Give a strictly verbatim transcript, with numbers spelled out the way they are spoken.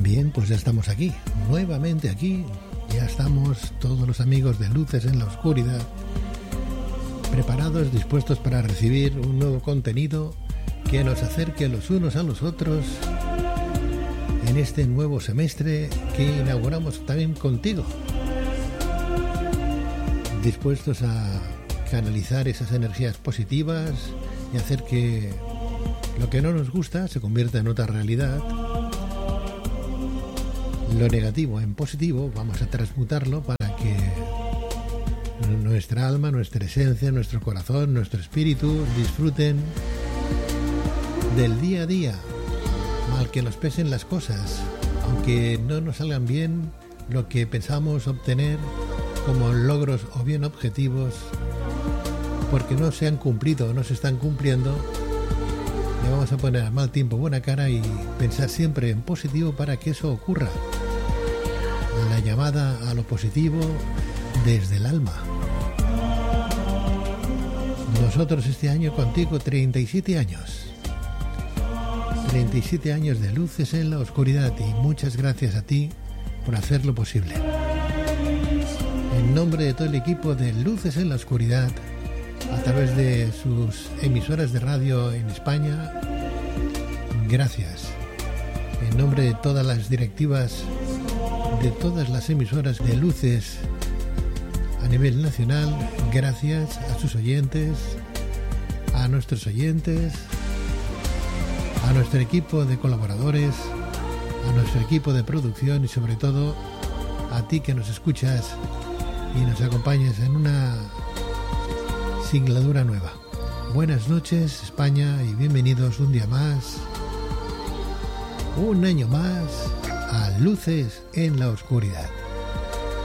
Bien, pues ya estamos aquí, nuevamente aquí. Ya estamos todos los amigos de Luces en la Oscuridad, preparados, dispuestos para recibir un nuevo contenido que nos acerque los unos a los otros en este nuevo semestre que inauguramos también contigo. Dispuestos a canalizar esas energías positivas y hacer que lo que no nos gusta se convierta en otra realidad. Lo negativo en positivo, vamos a transmutarlo para que nuestra alma, nuestra esencia, nuestro corazón, nuestro espíritu disfruten del día a día, mal que nos pesen las cosas, aunque no nos salgan bien lo que pensamos obtener como logros o bien objetivos, porque no se han cumplido o no se están cumpliendo. Le vamos a poner al mal tiempo buena cara y pensar siempre en positivo para que eso ocurra. La llamada a lo positivo desde el alma. Nosotros este año contigo treinta y siete años. treinta y siete años de Luces en la Oscuridad, y muchas gracias a ti por hacerlo posible. En nombre de todo el equipo de Luces en la Oscuridad, a través de sus emisoras de radio en España, gracias. En nombre de todas las directivas de todas las emisoras de Luces a nivel nacional, gracias a sus oyentes, a nuestros oyentes, a nuestro equipo de colaboradores, a nuestro equipo de producción y sobre todo a ti que nos escuchas y nos acompañas en una singladura nueva. Buenas noches, España, y bienvenidos un día más, un año más, a Luces en la Oscuridad.